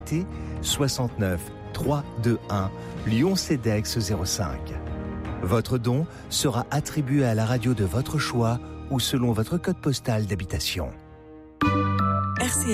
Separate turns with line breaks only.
T 69 321 Lyon CEDEX 05. Votre don sera attribué à la radio de votre choix ou selon votre code postal d'habitation.